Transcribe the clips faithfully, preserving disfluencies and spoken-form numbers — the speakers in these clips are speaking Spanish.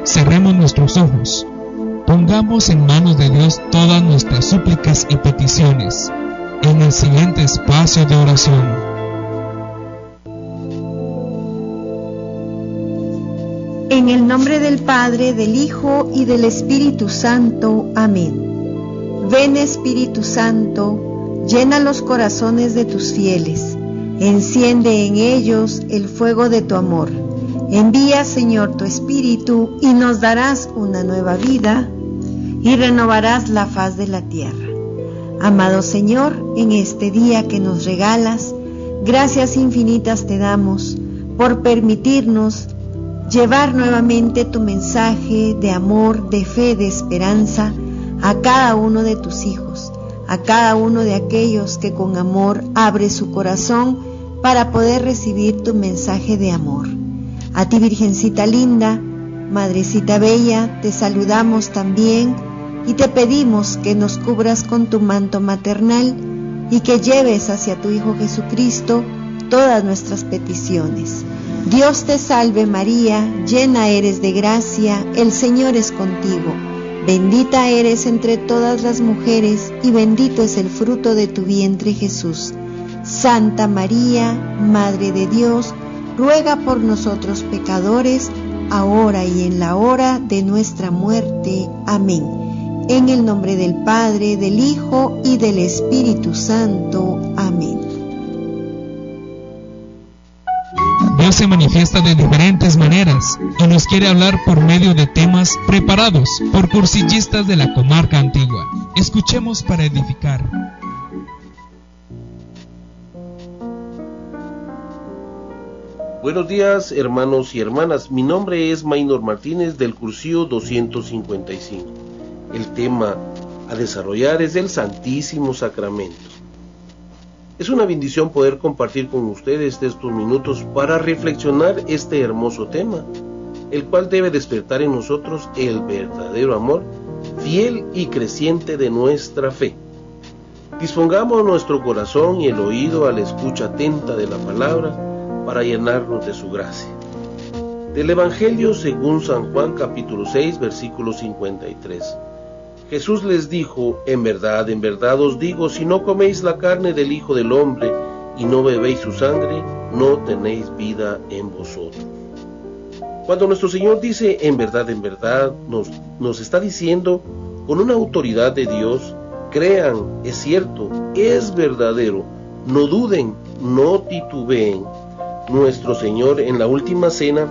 cerremos nuestros ojos. Pongamos en manos de Dios todas nuestras súplicas y peticiones en el siguiente espacio de oración. En el nombre del Padre, del Hijo y del Espíritu Santo. Amén. Ven, Espíritu Santo, llena los corazones de tus fieles, enciende en ellos el fuego de tu amor. Envía, Señor, tu Espíritu y nos darás una nueva vida y renovarás la faz de la tierra. Amado Señor, en este día que nos regalas, gracias infinitas te damos por permitirnos llevar nuevamente tu mensaje de amor, de fe, de esperanza a cada uno de tus hijos, a cada uno de aquellos que con amor abre su corazón para poder recibir tu mensaje de amor. A ti, Virgencita linda, Madrecita bella, te saludamos también y te pedimos que nos cubras con tu manto maternal y que lleves hacia tu Hijo Jesucristo todas nuestras peticiones. Dios te salve María, llena eres de gracia, el Señor es contigo. Bendita eres entre todas las mujeres y bendito es el fruto de tu vientre Jesús. Santa María, Madre de Dios, ruega por nosotros pecadores, ahora y en la hora de nuestra muerte. Amén. En el nombre del Padre, del Hijo y del Espíritu Santo. Amén. Dios se manifiesta de diferentes maneras y nos quiere hablar por medio de temas preparados por cursillistas de la comarca antigua. Escuchemos para edificar. Buenos días, hermanos y hermanas. Mi nombre es Maynor Martínez del cursillo doscientos cincuenta y cinco. El tema a desarrollar es el Santísimo Sacramento. Es una bendición poder compartir con ustedes estos minutos para reflexionar este hermoso tema, el cual debe despertar en nosotros el verdadero amor, fiel y creciente de nuestra fe. Dispongamos nuestro corazón y el oído a la escucha atenta de la palabra para llenarnos de su gracia. Del Evangelio según San Juan capítulo seis versículo cincuenta y tres. Jesús les dijo: en verdad, en verdad os digo, si no coméis la carne del Hijo del Hombre y no bebéis su sangre, no tenéis vida en vosotros. Cuando nuestro Señor dice en verdad, en verdad, nos, nos está diciendo con una autoridad de Dios: crean, es cierto, es verdadero, no duden, no titubeen. Nuestro Señor en la última cena,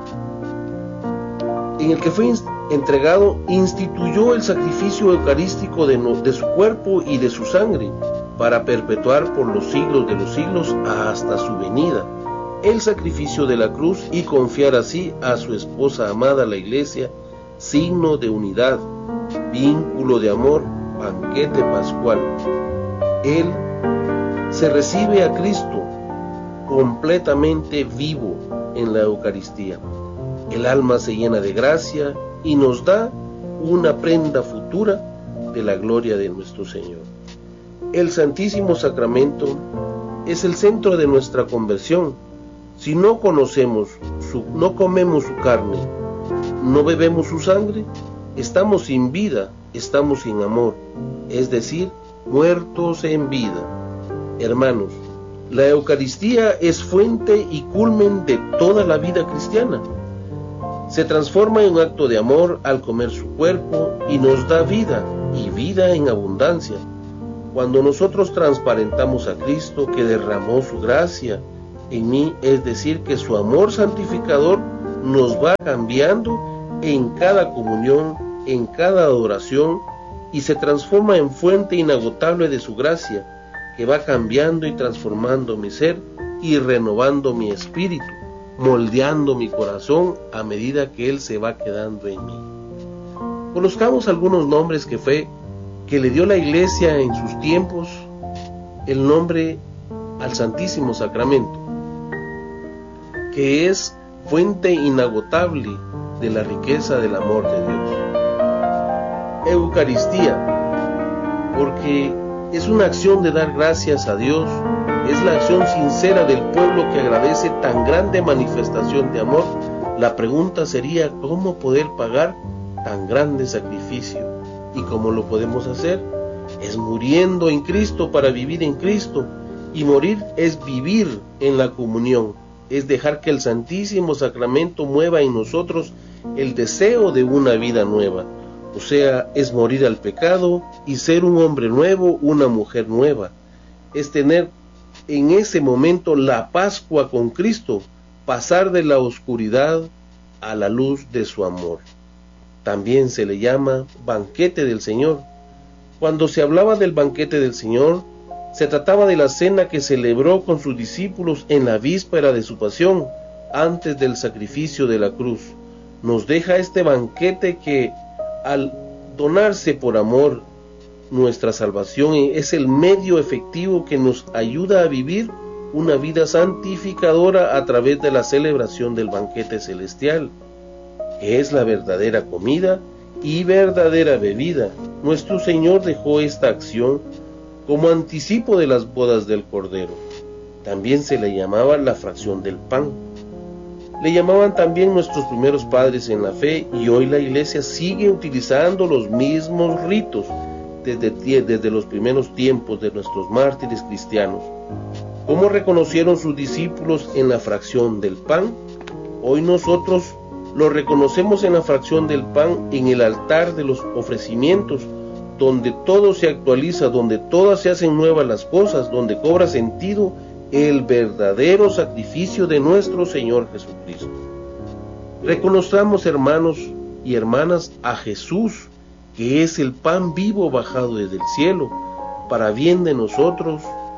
en el que fue entregado, instituyó el sacrificio eucarístico de, no, de su cuerpo y de su sangre, para perpetuar por los siglos de los siglos hasta su venida el sacrificio de la cruz y confiar así a su esposa amada, la Iglesia, signo de unidad, vínculo de amor, banquete pascual. Él se recibe a Cristo completamente vivo en la Eucaristía. El alma se llena de gracia y nos da una prenda futura de la gloria de nuestro Señor. El Santísimo Sacramento es el centro de nuestra conversión. Si no conocemos, su, no comemos su carne, no bebemos su sangre, estamos sin vida, estamos sin amor, es decir, muertos en vida. Hermanos, la Eucaristía es fuente y culmen de toda la vida cristiana. Se transforma en un acto de amor al comer su cuerpo y nos da vida, y vida en abundancia. Cuando nosotros transparentamos a Cristo que derramó su gracia en mí, es decir, que su amor santificador nos va cambiando en cada comunión, en cada adoración, y se transforma en fuente inagotable de su gracia, que va cambiando y transformando mi ser y renovando mi espíritu, moldeando mi corazón a medida que Él se va quedando en mí. Conozcamos algunos nombres que fue que le dio la Iglesia en sus tiempos el nombre al Santísimo Sacramento, que es fuente inagotable de la riqueza del amor de Dios. Eucaristía, porque es una acción de dar gracias a Dios, es la acción sincera del pueblo que agradece tan grande manifestación de amor La pregunta sería cómo poder pagar tan grande sacrificio. ¿Y cómo lo podemos hacer? Es muriendo en Cristo para vivir en Cristo. Y morir es vivir en la comunión, es dejar que el Santísimo Sacramento mueva en nosotros el deseo de una vida nueva. O sea, es morir al pecado y ser un hombre nuevo, una mujer nueva. Es tener en ese momento la Pascua con Cristo, pasar de la oscuridad a la luz de su amor. También se le llama banquete del Señor. Cuando se hablaba del banquete del Señor, se trataba de la cena que celebró con sus discípulos en la víspera de su pasión, antes del sacrificio de la cruz. Nos deja este banquete que, al donarse por amor, nuestra salvación es el medio efectivo que nos ayuda a vivir una vida santificadora a través de la celebración del banquete celestial, que es la verdadera comida y verdadera bebida. Nuestro Señor dejó esta acción como anticipo de las bodas del Cordero. También se le llamaba la fracción del pan. Le llamaban también nuestros primeros padres en la fe, y hoy la Iglesia sigue utilizando los mismos ritos desde, desde los primeros tiempos de nuestros mártires cristianos. ¿Cómo reconocieron sus discípulos en la fracción del pan? Hoy nosotros lo reconocemos en la fracción del pan, en el altar de los ofrecimientos, donde todo se actualiza, donde todas se hacen nuevas las cosas, donde cobra sentido el verdadero sacrificio de nuestro Señor Jesucristo. Reconozcamos, hermanos y hermanas, a Jesús, que es el pan vivo bajado desde el cielo, para bien de nosotros,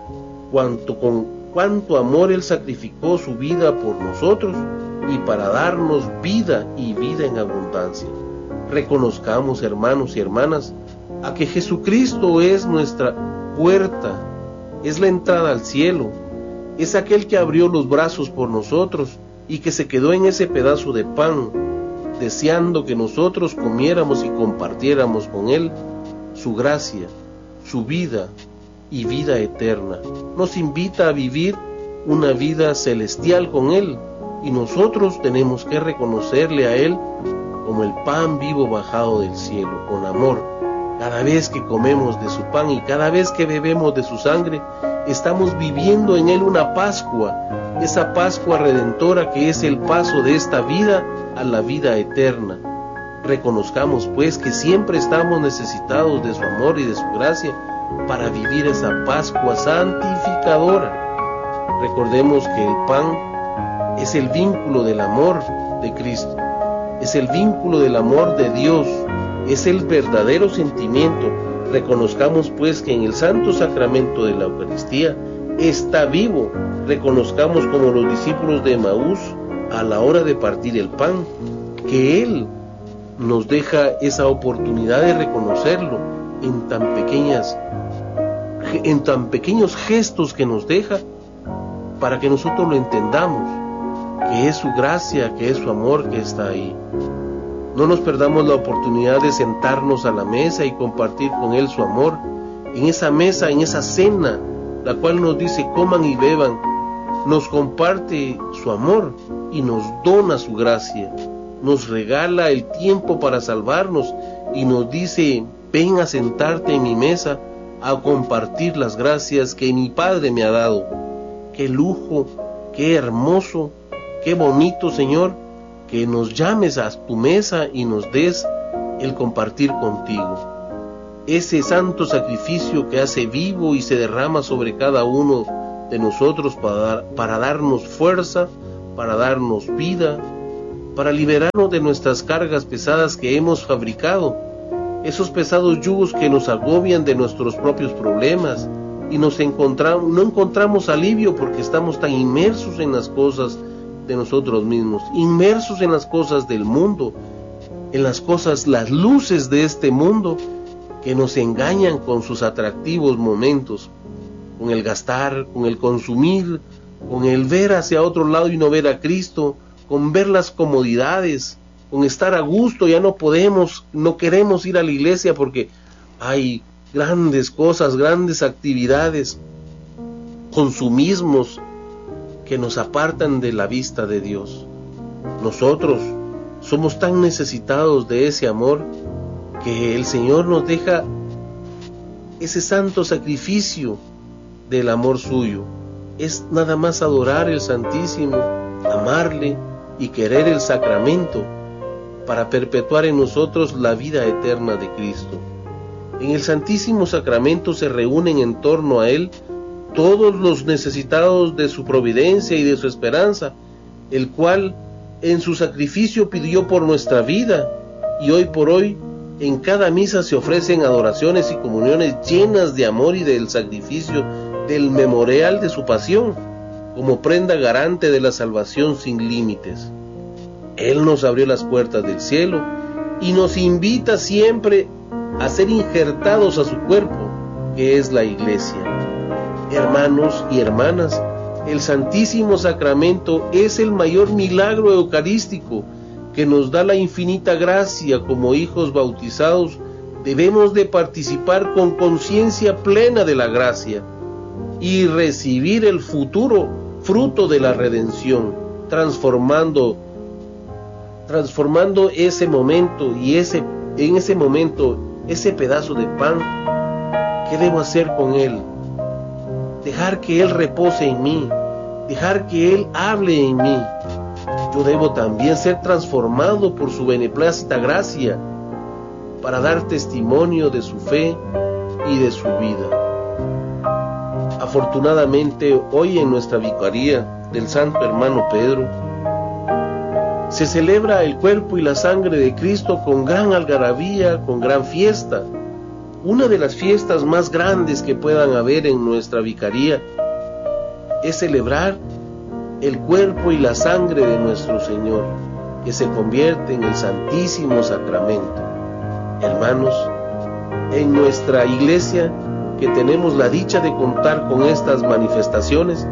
cuanto con cuánto amor Él sacrificó su vida por nosotros y para darnos vida y vida en abundancia. Reconozcamos, hermanos y hermanas, a que Jesucristo es nuestra puerta, es la entrada al cielo, es aquel que abrió los brazos por nosotros y que se quedó en ese pedazo de pan, deseando que nosotros comiéramos y compartiéramos con Él su gracia, su vida y vida eterna. Nos invita a vivir una vida celestial con Él, y nosotros tenemos que reconocerle a Él como el pan vivo bajado del cielo, con amor. Cada vez que comemos de su pan y cada vez que bebemos de su sangre, estamos viviendo en Él una Pascua, esa Pascua redentora que es el paso de esta vida a la vida eterna. Reconozcamos pues que siempre estamos necesitados de su amor y de su gracia para vivir esa Pascua santificadora. Recordemos que el pan es el vínculo del amor de Cristo, es el vínculo del amor de Dios, es el verdadero sentimiento. Reconozcamos pues que en el santo sacramento de la Eucaristía está vivo. Reconozcamos como los discípulos de Emaús a la hora de partir el pan, que Él nos deja esa oportunidad de reconocerlo en tan pequeñas, en tan pequeños gestos que nos deja, para que nosotros lo entendamos, que es su gracia, que es su amor que está ahí. No nos perdamos la oportunidad de sentarnos a la mesa y compartir con Él su amor, en esa mesa, en esa cena, la cual nos dice coman y beban, nos comparte su amor y nos dona su gracia, nos regala el tiempo para salvarnos y nos dice ven a sentarte en mi mesa a compartir las gracias que mi Padre me ha dado. Qué lujo, qué hermoso, qué bonito, Señor, que nos llames a tu mesa y nos des el compartir contigo. Ese santo sacrificio que hace vivo y se derrama sobre cada uno de nosotros para, dar, para darnos fuerza, para darnos vida, para liberarnos de nuestras cargas pesadas que hemos fabricado, esos pesados yugos que nos agobian de nuestros propios problemas, y nos encontramos, no encontramos alivio porque estamos tan inmersos en las cosas de nosotros mismos, inmersos en las cosas del mundo, en las cosas, las luces de este mundo, que nos engañan con sus atractivos momentos, con el gastar, con el consumir, con el ver hacia otro lado y no ver a Cristo, con ver las comodidades, con estar a gusto. Ya no podemos, no queremos ir a la iglesia porque hay grandes cosas, grandes actividades, consumismos que nos apartan de la vista de Dios. Nosotros somos tan necesitados de ese amor que el Señor nos deja ese santo sacrificio del amor suyo. Es nada más adorar el Santísimo, amarle y querer el sacramento para perpetuar en nosotros la vida eterna de Cristo. En el Santísimo Sacramento se reúnen en torno a Él todos los necesitados de su providencia y de su esperanza, el cual en su sacrificio pidió por nuestra vida, y hoy por hoy en cada misa se ofrecen adoraciones y comuniones llenas de amor y del sacrificio del memorial de su pasión, como prenda garante de la salvación sin límites. Él nos abrió las puertas del cielo y nos invita siempre a ser injertados a su cuerpo, que es la Iglesia. Hermanos y hermanas, el Santísimo Sacramento es el mayor milagro eucarístico que nos da la infinita gracia. Como hijos bautizados debemos de participar con conciencia plena de la gracia y recibir el futuro fruto de la redención, transformando transformando ese momento y ese en ese momento ese pedazo de pan. ¿Qué debo hacer con él? Dejar que Él repose en mí, dejar que Él hable en mí. Yo debo también ser transformado por su beneplácita gracia para dar testimonio de su fe y de su vida. Afortunadamente, hoy en nuestra vicaría del Santo Hermano Pedro, se celebra el cuerpo y la sangre de Cristo con gran algarabía, con gran fiesta. Una de las fiestas más grandes que puedan haber en nuestra vicaría es celebrar el cuerpo y la sangre de nuestro Señor, que se convierte en el Santísimo Sacramento. Hermanos, en nuestra iglesia, que tenemos la dicha de contar con estas manifestaciones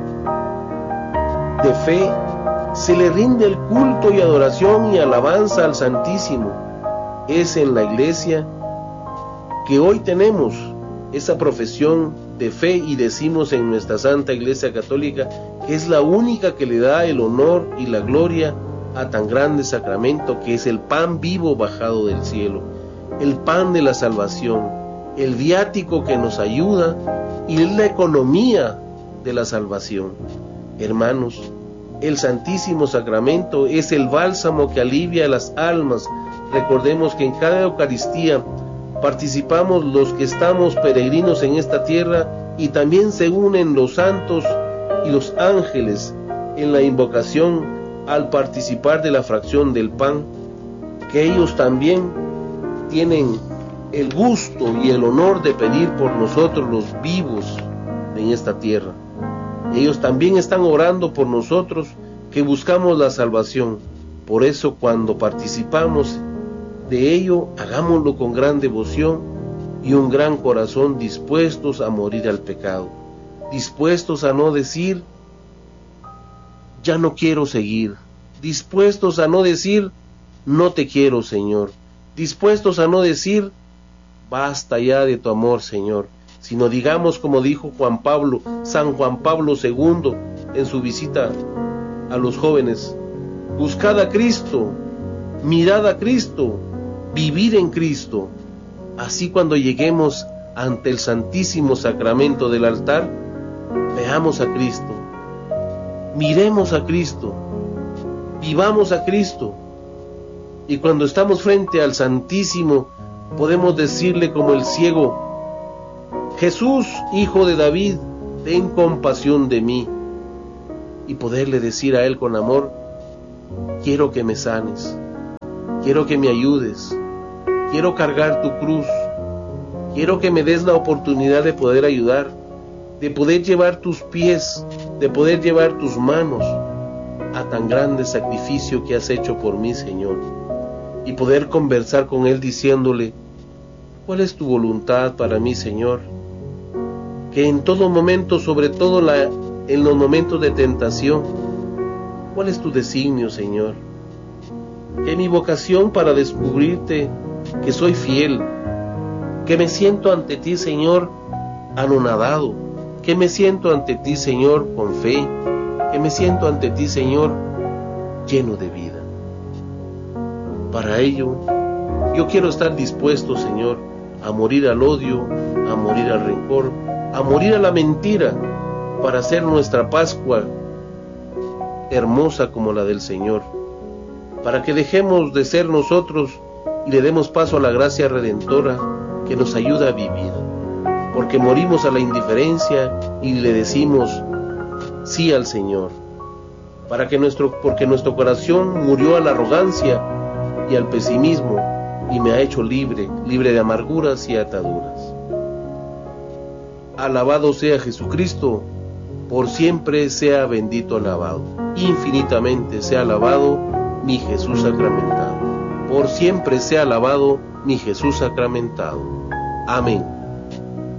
de fe, se le rinde el culto y adoración y alabanza al Santísimo. Es en la iglesia que hoy tenemos esa profesión de fe y decimos en nuestra Santa Iglesia Católica que es la única que le da el honor y la gloria a tan grande sacramento, que es el pan vivo bajado del cielo, el pan de la salvación, el viático que nos ayuda y es la economía de la salvación. Hermanos, el Santísimo Sacramento es el bálsamo que alivia las almas. Recordemos que en cada Eucaristía participamos los que estamos peregrinos en esta tierra y también se unen los santos y los ángeles en la invocación al participar de la fracción del pan, que ellos también tienen el gusto y el honor de pedir por nosotros los vivos en esta tierra. Ellos también están orando por nosotros que buscamos la salvación. Por eso cuando participamos de ello, hagámoslo con gran devoción y un gran corazón, dispuestos a morir al pecado, dispuestos a no decir, ya no quiero seguir, dispuestos a no decir, no te quiero, Señor, dispuestos a no decir, basta ya de tu amor, Señor, sino digamos como dijo Juan Pablo, San Juan Pablo segundo, en su visita a los jóvenes, buscad a Cristo, mirad a Cristo, vivir en Cristo. Así cuando lleguemos ante el Santísimo Sacramento del altar, veamos a Cristo, miremos a Cristo, vivamos a Cristo, y cuando estamos frente al Santísimo podemos decirle como el ciego, Jesús, Hijo de David, ten compasión de mí, y poderle decir a Él con amor, quiero que me sanes, quiero que me ayudes, quiero cargar tu cruz, quiero que me des la oportunidad de poder ayudar, de poder llevar tus pies, de poder llevar tus manos a tan grande sacrificio que has hecho por mí, Señor, y poder conversar con Él diciéndole, ¿cuál es tu voluntad para mí, Señor? Que en todo momento, sobre todo la, en los momentos de tentación, ¿cuál es tu designio, Señor? Que mi vocación para descubrirte que soy fiel, que me siento ante ti, Señor, anonadado, que me siento ante ti, Señor, con fe, que me siento ante ti, Señor, lleno de vida. Para ello, yo quiero estar dispuesto, Señor, a morir al odio, a morir al rencor, a morir a la mentira, para hacer nuestra Pascua hermosa como la del Señor, para que dejemos de ser nosotros y le demos paso a la gracia redentora que nos ayuda a vivir, porque morimos a la indiferencia y le decimos sí al Señor, para que nuestro, porque nuestro corazón murió a la arrogancia y al pesimismo y me ha hecho libre, libre de amarguras y ataduras. Alabado sea Jesucristo, por siempre sea bendito alabado, infinitamente sea alabado mi Jesús sacramentado, por siempre sea alabado mi Jesús sacramentado. Amén.